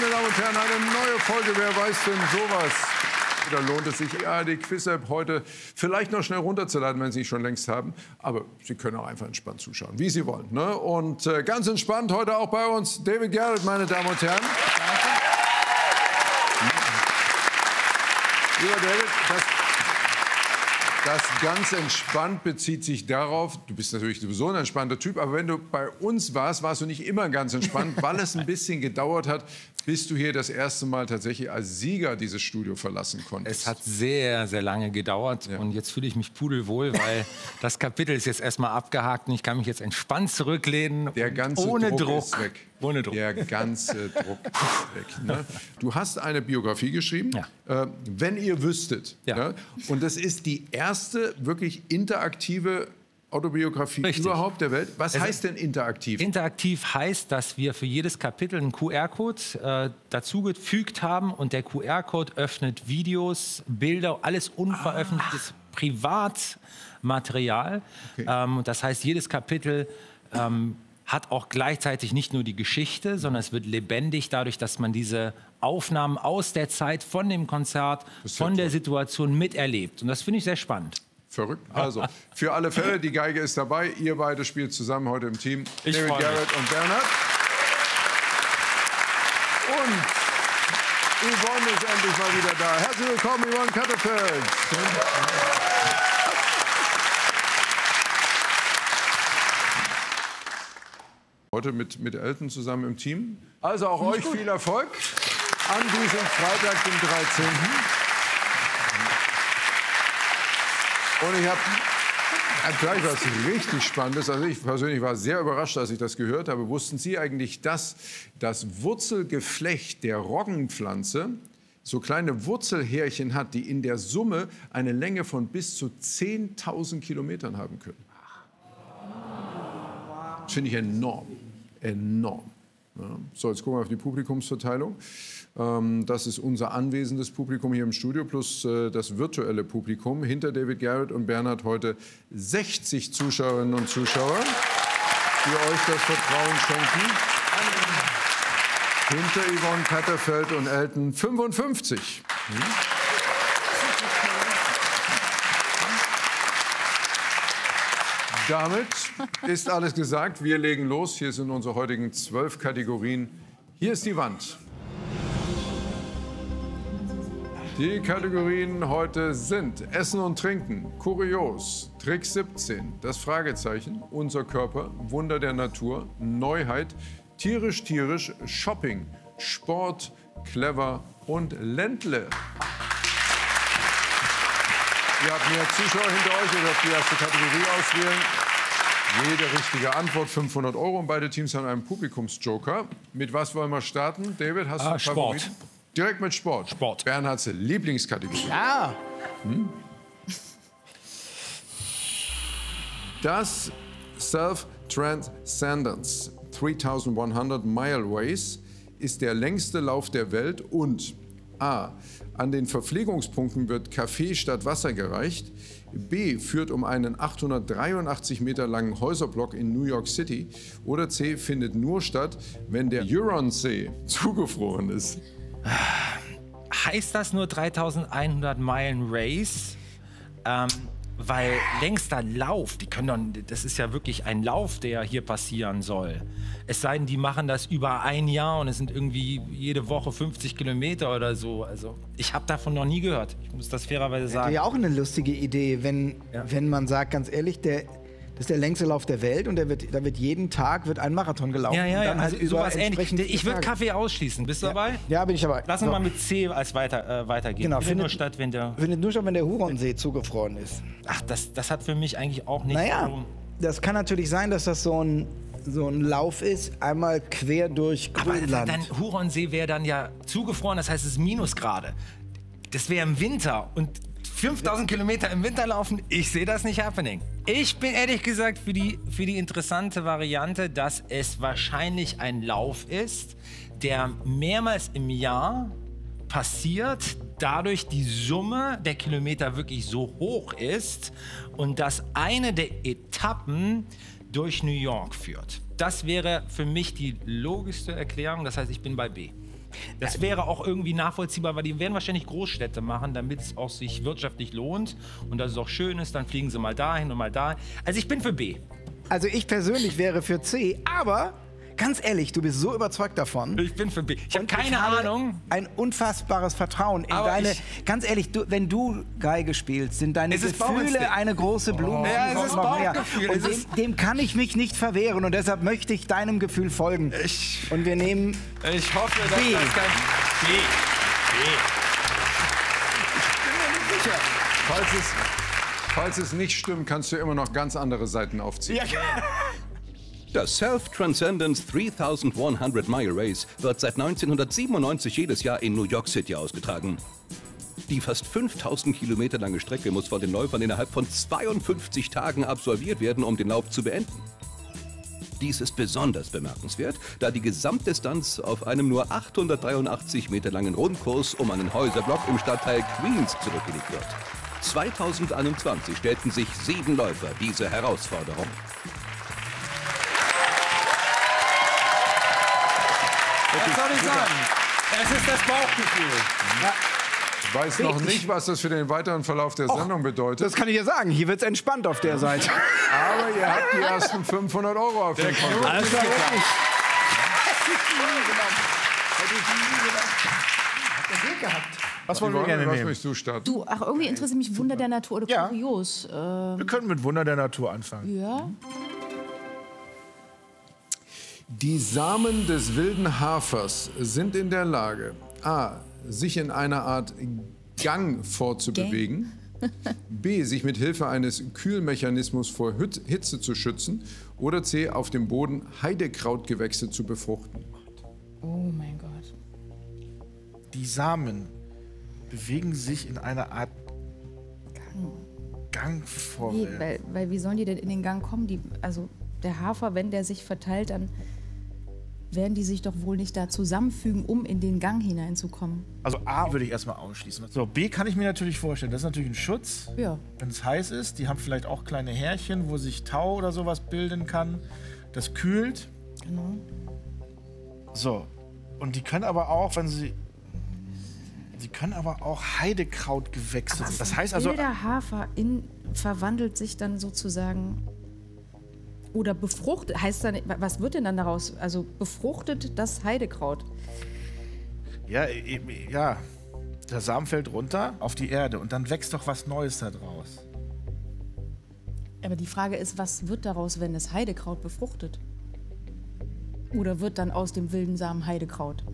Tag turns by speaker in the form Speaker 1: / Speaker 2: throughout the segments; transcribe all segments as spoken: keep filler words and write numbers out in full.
Speaker 1: meine Damen und Herren, eine neue Folge Wer weiß denn sowas? Da lohnt es sich, ja, die Quiz-App heute vielleicht noch schnell runterzuladen, wenn Sie es schon längst haben. Aber Sie können auch einfach entspannt zuschauen, wie Sie wollen. Ne? Und äh, ganz entspannt heute auch bei uns David Garrett, meine Damen und Herren. Lieber David, das, das ganz entspannt bezieht sich darauf, du bist natürlich sowieso ein entspannter Typ, aber wenn du bei uns warst, warst du nicht immer ganz entspannt, weil es ein bisschen gedauert hat, bis du hier das erste Mal tatsächlich als Sieger dieses Studio verlassen konntest.
Speaker 2: Es hat sehr, sehr lange gedauert ja. und jetzt fühle ich mich pudelwohl, weil das Kapitel ist jetzt erstmal abgehakt und ich kann mich jetzt entspannt zurücklehnen.
Speaker 1: Der ganze
Speaker 2: ohne
Speaker 1: Druck,
Speaker 2: Druck
Speaker 1: ist weg.
Speaker 2: Ohne Druck.
Speaker 1: Der ganze Druck ist weg. Ne? Du hast eine Biografie geschrieben,
Speaker 2: ja.
Speaker 1: äh, wenn ihr wüsstet.
Speaker 2: Ja.
Speaker 1: Ne? Und das ist die erste wirklich interaktive Autobiografie
Speaker 2: Richtig.
Speaker 1: überhaupt der Welt. Was
Speaker 2: Es
Speaker 1: heißt denn interaktiv?
Speaker 2: Interaktiv heißt, dass wir für jedes Kapitel einen Q R-Code äh, dazugefügt haben und der Q R-Code öffnet Videos, Bilder, alles unveröffentlichtes ah. Privatmaterial. Okay. Ähm, das heißt, jedes Kapitel ähm, hat auch gleichzeitig nicht nur die Geschichte, sondern es wird lebendig dadurch, dass man diese Aufnahmen aus der Zeit von dem Konzert, von der Situation miterlebt. Und das finde ich sehr spannend.
Speaker 1: Verrückt. Also, für alle Fälle, die Geige ist dabei. Ihr beide spielt zusammen heute im Team.
Speaker 2: Ich
Speaker 1: David Garrett und Bernhard. Und Yvonne ist endlich mal wieder da. Herzlich willkommen, Yvonne Katterfeld. Heute mit, mit Elton zusammen im Team. Also auch euch viel Erfolg an diesem Freitag, dem dreizehnten Und ich habe gleich was richtig Spannendes. Also ich persönlich war sehr überrascht, als ich das gehört habe. Wussten Sie eigentlich, dass das Wurzelgeflecht der Roggenpflanze so kleine Wurzelhärchen hat, die in der Summe eine Länge von bis zu zehntausend Kilometern haben können? Das finde ich enorm. Enorm. Ja. So, jetzt gucken wir auf die Publikumsverteilung. Ähm, das ist unser anwesendes Publikum hier im Studio plus äh, das virtuelle Publikum. Hinter David Garrett und Bernhard heute sechzig Zuschauerinnen und Zuschauer, die euch das Vertrauen schenken. Hinter Yvonne Katterfeld und Elton fünfundfünfzig. Hm? Damit ist alles gesagt. Wir legen los. Hier sind unsere heutigen zwölf Kategorien. Hier ist die Wand. Die Kategorien heute sind Essen und Trinken, Kurios, Trick siebzehn, das Fragezeichen, Unser Körper, Wunder der Natur, Neuheit, Tierisch, tierisch, Shopping, Sport, Clever und Ländle. Ihr habt mehr Zuschauer hinter euch, ihr dürft die erste Kategorie auswählen. Jede richtige Antwort fünfhundert Euro und beide Teams haben einen Publikumsjoker. Mit was wollen wir starten? David, hast du einen
Speaker 2: ah, Sport.
Speaker 1: Favoriten? Direkt mit Sport.
Speaker 2: Sport.
Speaker 1: Bernhards Lieblingskategorie.
Speaker 3: Ja.
Speaker 1: Hm? Das Self-Transcendence dreitausendeinhundert Mile Race ist der längste Lauf der Welt und A. An den Verpflegungspunkten wird Kaffee statt Wasser gereicht. B. Führt um einen achthundertdreiundachtzig Meter langen Häuserblock in New York City. Oder C. Findet nur statt, wenn der Huronsee zugefroren ist.
Speaker 2: Heißt das nur dreitausendeinhundert Meilen Race? Ähm, weil längster Lauf, die können doch, das ist ja wirklich ein Lauf, der hier passieren soll. Es sei denn, die machen das über ein Jahr und es sind irgendwie jede Woche fünfzig Kilometer oder so. Also ich habe davon noch nie gehört. Ich muss das fairerweise sagen.
Speaker 3: Das wäre ja auch eine lustige Idee, wenn,
Speaker 2: ja.
Speaker 3: wenn man sagt, ganz ehrlich, der, das ist der längste Lauf der Welt und der wird, da wird jeden Tag wird ein Marathon gelaufen.
Speaker 2: Ja, ja,
Speaker 3: und
Speaker 2: ja.
Speaker 3: dann halt
Speaker 2: Also sowas ähnlich. Ich würde
Speaker 3: Tage.
Speaker 2: Kaffee ausschließen. Bist du
Speaker 3: ja.
Speaker 2: dabei?
Speaker 3: Ja, bin ich dabei.
Speaker 2: Lass uns
Speaker 3: so.
Speaker 2: mal mit C als weiter, äh, weitergehen.
Speaker 3: Genau,
Speaker 2: findet,
Speaker 3: findet
Speaker 2: nur statt, wenn der...
Speaker 3: Findet nur statt, wenn der Huronsee zugefroren ist.
Speaker 2: Ach, das, das hat für mich eigentlich auch nicht
Speaker 3: naja,
Speaker 2: so...
Speaker 3: Das kann natürlich sein, dass das so ein, so ein Lauf ist, einmal quer durch Grönland.
Speaker 2: Aber dann Huronsee wäre dann ja zugefroren, das heißt, es ist Minusgrade. Das wäre im Winter und fünftausend Kilometer im Winter laufen, ich sehe das nicht happening. Ich bin ehrlich gesagt für die, für die interessante Variante, dass es wahrscheinlich ein Lauf ist, der mehrmals im Jahr passiert, dadurch die Summe der Kilometer wirklich so hoch ist und dass eine der Etappen durch New York führt. Das wäre für mich die logischste Erklärung, das heißt, ich bin bei B. Das wäre auch irgendwie nachvollziehbar, weil die werden wahrscheinlich Großstädte machen, damit es auch sich wirtschaftlich lohnt und dass es auch schön ist. Dann fliegen sie mal dahin und mal da. Also ich bin für B.
Speaker 3: Also ich persönlich wäre für C, aber ganz ehrlich, du bist so überzeugt davon.
Speaker 2: Ich bin für B. Ich habe
Speaker 3: Und
Speaker 2: keine
Speaker 3: ich habe
Speaker 2: Ahnung.
Speaker 3: Ein unfassbares Vertrauen in
Speaker 2: Aber
Speaker 3: deine.
Speaker 2: ich-
Speaker 3: Ganz ehrlich, du, wenn du Geige spielst, sind deine
Speaker 2: Es ist
Speaker 3: Gefühle
Speaker 2: Bauchinstinkt.
Speaker 3: eine große Blume.
Speaker 2: Ja,
Speaker 3: die
Speaker 2: es
Speaker 3: kommt
Speaker 2: ist
Speaker 3: noch mehr.
Speaker 2: Bauchgefühl.
Speaker 3: Und
Speaker 2: Es
Speaker 3: dem,
Speaker 2: ist-
Speaker 3: dem kann ich mich nicht verwehren und deshalb möchte ich deinem Gefühl folgen.
Speaker 2: Ich,
Speaker 3: Und wir nehmen.
Speaker 2: ich hoffe, dass
Speaker 3: B.
Speaker 2: das kein... B. B.
Speaker 1: Falls es, falls es nicht stimmt, kannst du immer noch ganz andere Seiten aufziehen.
Speaker 4: Das Self-Transcendence dreitausendeinhundert Mile Race wird seit neunzehnhundertsiebenundneunzig jedes Jahr in New York City ausgetragen. Die fast fünftausend Kilometer lange Strecke muss von den Läufern innerhalb von zweiundfünfzig Tagen absolviert werden, um den Lauf zu beenden. Dies ist besonders bemerkenswert, da die Gesamtdistanz auf einem nur achthundertdreiundachtzig Meter langen Rundkurs um einen Häuserblock im Stadtteil Queens zurückgelegt wird. zweitausendeinundzwanzig stellten sich sieben Läufer diese Herausforderung.
Speaker 2: Was soll ich sagen? Es ist das Bauchgefühl.
Speaker 1: Ich weiß noch nicht, was das für den weiteren Verlauf der Sendung bedeutet.
Speaker 3: Das kann ich ja sagen. Hier wird's entspannt auf der Seite.
Speaker 1: Aber ihr habt die ersten fünfhundert Euro auf dem Konto.
Speaker 3: Das war wirklich.
Speaker 5: Was wollen wir
Speaker 1: Yvonne,
Speaker 5: gerne
Speaker 1: was
Speaker 5: nehmen?
Speaker 1: möchtest du starten?
Speaker 6: Du, ach, irgendwie interessiert mich Wunder der Natur oder
Speaker 5: Ja.
Speaker 6: Kurios. Äh,
Speaker 5: Wir können mit Wunder der Natur anfangen.
Speaker 6: ja.
Speaker 1: Die Samen des wilden Hafers sind in der Lage, a. sich in einer Art Gang fortzubewegen, b. sich mit Hilfe eines Kühlmechanismus vor Hüt- Hitze zu schützen oder c. auf dem Boden Heidekrautgewächse zu befruchten.
Speaker 6: Oh mein Gott.
Speaker 5: Die Samen bewegen sich in einer Art Gang
Speaker 6: Wie,
Speaker 5: vorwärts.
Speaker 6: weil, weil wie sollen die denn in den Gang kommen? Die, also der Hafer, wenn der sich verteilt, dann werden die sich doch wohl nicht da zusammenfügen, um in den Gang hineinzukommen.
Speaker 5: Also A würde ich erstmal ausschließen. So, B kann ich mir natürlich vorstellen. Das ist natürlich ein Schutz,
Speaker 6: Ja.
Speaker 5: wenn es heiß ist. Die haben vielleicht auch kleine Härchen, wo sich Tau oder sowas bilden kann. Das kühlt.
Speaker 6: Genau.
Speaker 5: So. Und die können aber auch, wenn sie. Sie können aber auch Heidekrautgewächse. Das heißt also.
Speaker 6: Wilder Hafer in, verwandelt sich dann sozusagen oder befruchtet, heißt dann, was wird denn dann daraus? Also befruchtet das Heidekraut.
Speaker 5: Ja, e- e- ja. Der Samen fällt runter auf die Erde und dann wächst doch was Neues da draus.
Speaker 6: Aber die Frage ist, was wird daraus, wenn das Heidekraut befruchtet? Oder wird dann aus dem wilden Samen Heidekraut?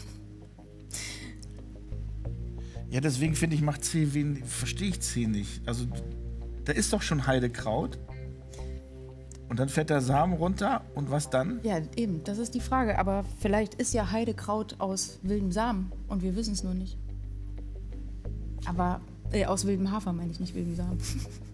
Speaker 5: Ja, deswegen finde ich, macht C wen, verstehe ich C nicht. Also, da ist doch schon Heidekraut. Und dann fährt der Samen runter und was dann?
Speaker 6: Ja, eben, das ist die Frage. Aber vielleicht ist ja Heidekraut aus wildem Samen und wir wissen es nur nicht. Aber, äh, aus wildem Hafer meine ich, nicht wildem Samen.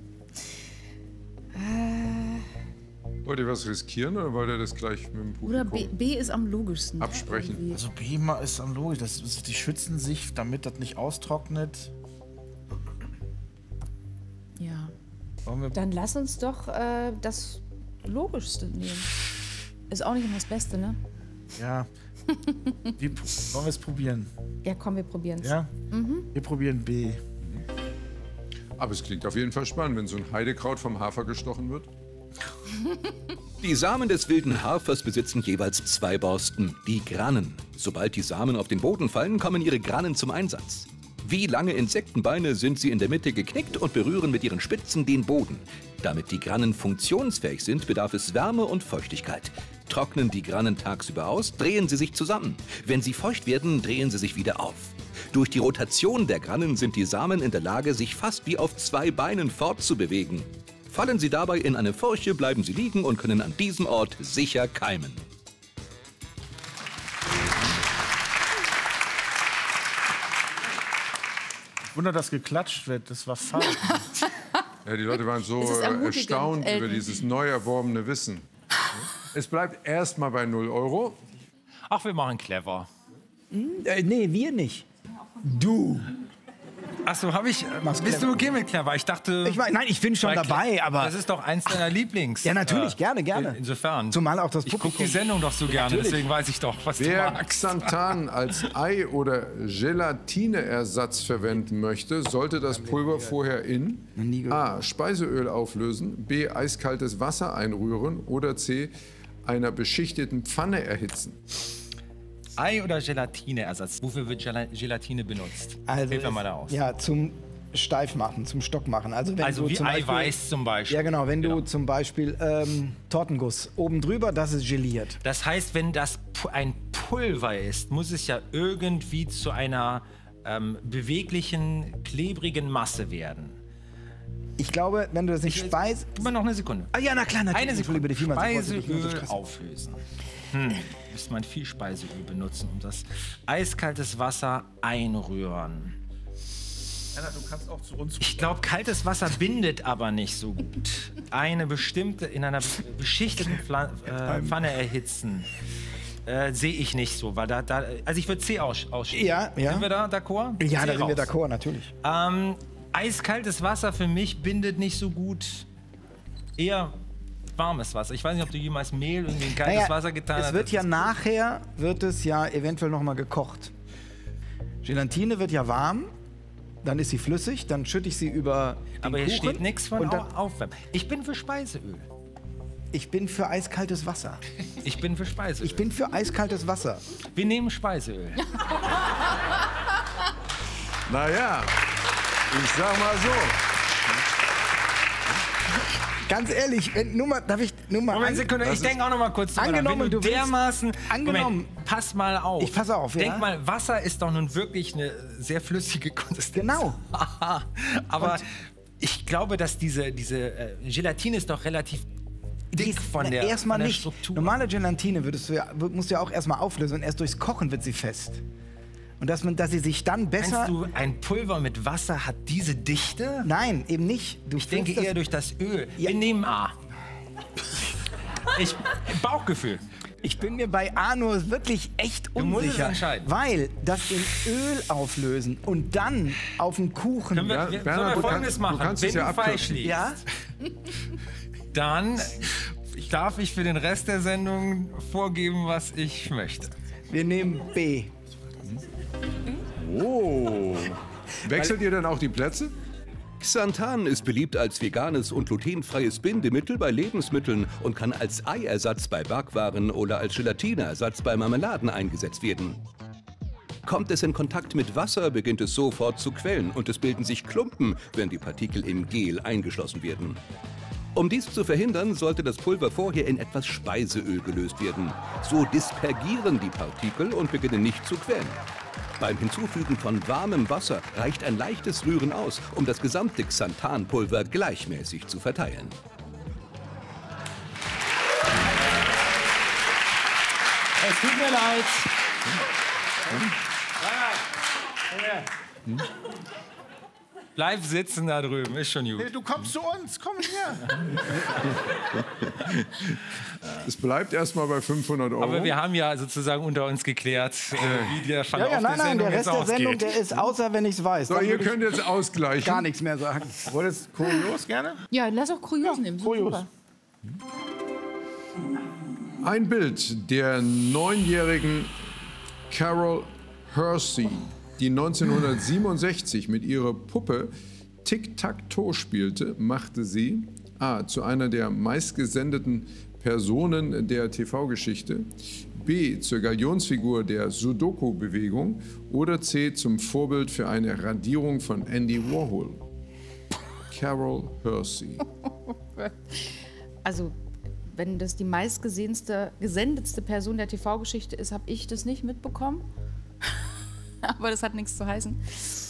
Speaker 6: äh,
Speaker 1: Wollt ihr was riskieren oder wollt ihr das gleich mit dem
Speaker 6: oder
Speaker 1: Publikum
Speaker 6: B, B ist am logischsten.
Speaker 1: absprechen?
Speaker 6: Irgendwie.
Speaker 5: Also B mal ist am logisch. Das, ist- die schützen sich, damit das nicht austrocknet.
Speaker 6: Ja.
Speaker 5: Wollen wir,
Speaker 6: Dann lass uns doch äh, das Logischste nehmen. Ist auch nicht immer das Beste, ne?
Speaker 5: ja. Wie, wollen wir es probieren?
Speaker 6: Ja, komm, wir probieren es.
Speaker 5: Ja? Wir probieren B.
Speaker 1: Aber es klingt auf jeden Fall spannend, wenn so ein Heidekraut vom Hafer gestochen wird.
Speaker 4: Die Samen des wilden Hafers besitzen jeweils zwei Borsten, die Grannen. Sobald die Samen auf den Boden fallen, kommen ihre Grannen zum Einsatz. Wie lange Insektenbeine sind sie in der Mitte geknickt und berühren mit ihren Spitzen den Boden. Damit die Grannen funktionsfähig sind, bedarf es Wärme und Feuchtigkeit. Trocknen die Grannen tagsüber aus, drehen sie sich zusammen. Wenn sie feucht werden, drehen sie sich wieder auf. Durch die Rotation der Grannen sind die Samen in der Lage, sich fast wie auf zwei Beinen fortzubewegen. Fallen sie dabei in eine Furche, bleiben sie liegen und können an diesem Ort sicher keimen.
Speaker 5: Wunder, dass geklatscht wird. Das war falsch.
Speaker 1: Ja, die Leute waren so
Speaker 6: Es ist
Speaker 1: äh,
Speaker 6: ermutigend,
Speaker 1: erstaunt über
Speaker 6: Elton.
Speaker 1: dieses neu erworbene Wissen. Es bleibt erstmal bei null Euro.
Speaker 2: Ach, wir machen clever.
Speaker 3: Äh, nee, wir nicht. Du.
Speaker 2: Achso, habe ich.
Speaker 3: Mach's
Speaker 2: Bist
Speaker 3: clever.
Speaker 2: du okay mit clever? Ich dachte.
Speaker 3: Ich mein, nein, ich bin schon
Speaker 2: bei Cle-
Speaker 3: dabei, aber...
Speaker 2: Das ist doch eins deiner Lieblings.
Speaker 3: Ja, natürlich,
Speaker 2: äh,
Speaker 3: gerne, gerne.
Speaker 2: in- Insofern.
Speaker 3: Zumal auch das
Speaker 2: Ich gucke
Speaker 3: Publikum.
Speaker 2: die Sendung doch so gerne,
Speaker 3: Natürlich.
Speaker 2: deswegen weiß ich doch, was du
Speaker 1: Wer
Speaker 2: magst.
Speaker 1: Xanthan als Ei- oder Gelatineersatz verwenden möchte, sollte das Pulver vorher in A. Speiseöl auflösen, B. eiskaltes Wasser einrühren oder C. einer beschichteten Pfanne erhitzen.
Speaker 2: Ei- oder Gelatineersatz? Wofür wird Gela- Gelatine benutzt?
Speaker 3: Also
Speaker 2: Hilf mir
Speaker 3: es-
Speaker 2: mal da aus.
Speaker 3: Ja, zum Steifmachen, zum Stockmachen. Also, wenn
Speaker 2: Also
Speaker 3: du
Speaker 2: wie
Speaker 3: zum Beispiel,
Speaker 2: Eiweiß zum Beispiel.
Speaker 3: Ja, genau. Wenn
Speaker 2: Genau.
Speaker 3: du zum Beispiel ähm, Tortenguss oben drüber, das ist geliert.
Speaker 2: Das heißt, wenn das Pu- ein Pulver ist, muss es ja irgendwie zu einer ähm, beweglichen, klebrigen Masse werden.
Speaker 3: Ich glaube, wenn du das nicht speist...
Speaker 2: Gib mir noch eine Sekunde.
Speaker 3: Ah ja, na klar, natürlich.
Speaker 2: Eine Sekunde.
Speaker 3: Entschuldige, bitte, vielmals, ich wollte dich nicht
Speaker 2: Speiseöl
Speaker 3: unterstützen.
Speaker 2: auflösen. Hm. Müsste man viel Speiseöl benutzen, um das eiskaltes Wasser einrühren.
Speaker 5: Lennart, du kannst auch zu uns.
Speaker 2: Ich glaube, kaltes Wasser bindet aber nicht so gut. Eine bestimmte, in einer beschichteten Pfla äh, Pfanne erhitzen, äh, sehe ich nicht so. Weil da, da, also ich würde C aus ausschließen.
Speaker 3: Ja, ja.
Speaker 2: Sind wir da d'accord?
Speaker 3: Ja,
Speaker 2: C
Speaker 3: da sind wir
Speaker 2: raus.
Speaker 3: d'accord, natürlich.
Speaker 2: Ähm, eiskaltes Wasser für mich bindet nicht so gut. Eher warmes Wasser. Ich weiß nicht, ob du jemals Mehl irgendwie in kaltes
Speaker 3: Naja,
Speaker 2: Wasser getan hast.
Speaker 3: es wird
Speaker 2: Das
Speaker 3: ja
Speaker 2: ist-
Speaker 3: nachher, wird es ja eventuell noch mal gekocht. Gelatine wird ja warm, dann ist sie flüssig, dann schütte ich sie über den
Speaker 2: Aber hier
Speaker 3: Kuchen
Speaker 2: steht nichts von
Speaker 3: und dann,
Speaker 2: Au- Aufwärmen. Ich bin für Speiseöl.
Speaker 3: Ich bin für eiskaltes Wasser.
Speaker 2: Ich bin für Speiseöl.
Speaker 3: Ich bin für eiskaltes Wasser.
Speaker 2: Wir nehmen Speiseöl.
Speaker 1: Naja, ich sag mal so.
Speaker 3: Ganz ehrlich, wenn, nur mal, darf ich nur mal...
Speaker 2: Moment,
Speaker 3: an-
Speaker 2: Sekunde, ich
Speaker 1: ist-
Speaker 2: denke auch noch mal kurz drüber nach.
Speaker 3: Angenommen,
Speaker 2: Wenn du,
Speaker 3: du willst-
Speaker 2: dermaßen...
Speaker 3: angenommen-
Speaker 2: Moment, pass mal auf.
Speaker 3: Ich passe auf, ja.
Speaker 2: Denk mal, Wasser ist doch nun wirklich eine sehr flüssige Konsistenz.
Speaker 3: Genau.
Speaker 2: Aber ich glaube, dass diese, diese äh, Gelatine ist doch relativ
Speaker 3: Die
Speaker 2: dick
Speaker 3: ist-
Speaker 2: von
Speaker 3: na,
Speaker 2: der,
Speaker 3: erstmal
Speaker 2: von der
Speaker 3: nicht.
Speaker 2: Struktur.
Speaker 3: Normale Gelatine würdest du ja, musst du ja auch erstmal auflösen und erst durchs Kochen wird sie fest. Und dass, man, dass sie sich dann besser...
Speaker 2: Meinst du, ein Pulver mit Wasser hat diese Dichte?
Speaker 3: Nein, eben nicht. Du
Speaker 2: Ich denke
Speaker 3: füllst
Speaker 2: eher
Speaker 3: das-
Speaker 2: durch das Öl.
Speaker 3: Ja.
Speaker 2: Wir nehmen A. Ich, Bauchgefühl.
Speaker 3: Ich bin mir bei A nur wirklich echt
Speaker 2: Du musst es
Speaker 3: unsicher.
Speaker 2: entscheiden.
Speaker 3: Weil das in Öl auflösen und dann auf den Kuchen...
Speaker 2: Können wir,
Speaker 1: Ja,
Speaker 2: wir,
Speaker 1: Bernhard,
Speaker 2: sollen
Speaker 1: du
Speaker 2: wir Folgendes
Speaker 1: kannst- du
Speaker 2: machen?
Speaker 1: kannst es
Speaker 2: Wenn
Speaker 1: ja
Speaker 2: du falsch
Speaker 1: abkürzen.
Speaker 2: liegst,
Speaker 3: ja?
Speaker 2: dann darf ich für den Rest der Sendung vorgeben, was ich möchte.
Speaker 3: Wir nehmen B.
Speaker 1: Oh. Wechselt ihr denn auch die Plätze?
Speaker 4: Xanthan ist beliebt als veganes und glutenfreies Bindemittel bei Lebensmitteln und kann als Eiersatz bei Backwaren oder als Gelatineersatz bei Marmeladen eingesetzt werden. Kommt es in Kontakt mit Wasser, beginnt es sofort zu quellen und es bilden sich Klumpen, wenn die Partikel im Gel eingeschlossen werden. Um dies zu verhindern, sollte das Pulver vorher in etwas Speiseöl gelöst werden. So dispergieren die Partikel und beginnen nicht zu quellen. Beim Hinzufügen von warmem Wasser reicht ein leichtes Rühren aus, um das gesamte Xanthanpulver gleichmäßig zu verteilen.
Speaker 2: Es tut mir leid. Bleib sitzen da drüben, ist schon gut.
Speaker 5: Nee, du kommst zu uns, komm her.
Speaker 1: Es bleibt erstmal bei fünfhundert Euro.
Speaker 2: Aber wir haben ja sozusagen unter uns geklärt, äh, wie der
Speaker 3: Ja,
Speaker 2: Verlauf
Speaker 3: ja, nein,
Speaker 2: der
Speaker 3: nein,
Speaker 2: Sendung
Speaker 3: der Rest
Speaker 2: jetzt
Speaker 3: der Sendung,
Speaker 2: ausgeht.
Speaker 3: der ist außer, wenn ich es weiß.
Speaker 1: so,
Speaker 3: Dann
Speaker 1: ihr
Speaker 3: würde ich
Speaker 1: könnt jetzt ausgleichen.
Speaker 3: gar nichts mehr sagen.
Speaker 5: Wolltest kurios gerne?
Speaker 6: Ja, lass auch kurios nehmen.
Speaker 5: kurios.
Speaker 6: Super.
Speaker 1: Ein Bild der neunjährigen Carol Hersey, die neunzehnhundertsiebenundsechzig mit ihrer Puppe Tic-Tac-Toe spielte, machte sie A. zu einer der meistgesendeten Personen der T V-Geschichte, B. zur Galionsfigur der Sudoku-Bewegung oder C. zum Vorbild für eine Radierung von Andy Warhol. Carol Hersey.
Speaker 6: Also, wenn das die meistgesehenste, gesendetste Person der T V-Geschichte ist, habe ich das nicht mitbekommen. Aber das hat nichts zu heißen.